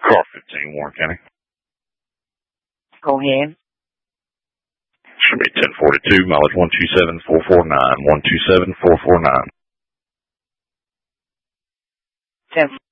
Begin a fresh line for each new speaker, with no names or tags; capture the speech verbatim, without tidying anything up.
Car fifteen, Warren County.
Go ahead.
Should be ten forty-two, mileage one two seven four four nine, one two seven four four nine.
ten